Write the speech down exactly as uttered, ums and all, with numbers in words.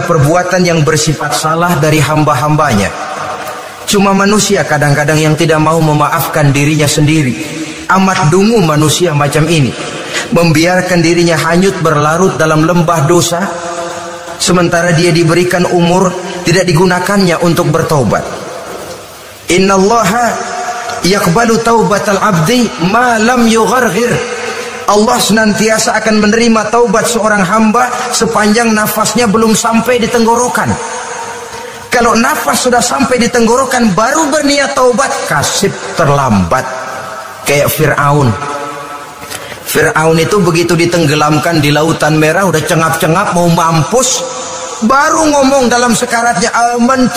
perbuatan yang bersifat salah dari hamba-hambanya. Cuma manusia kadang-kadang yang tidak mau memaafkan dirinya sendiri. Amat dungu manusia macam ini, membiarkan dirinya hanyut berlarut dalam lembah dosa, sementara dia diberikan umur tidak digunakannya untuk bertaubat. Innallaha yaqbalu taubatal abdi ma lam yugharghir. Allah senantiasa akan menerima taubat seorang hamba sepanjang nafasnya belum sampai di tenggorokan. Kalau nafas sudah sampai di tenggorokan baru berniat taubat, kasib terlambat. Kayak Fir'aun. Fir'aun itu begitu ditenggelamkan di lautan merah, udah cengap-cengap mau mampus, baru ngomong dalam sekaratnya, aman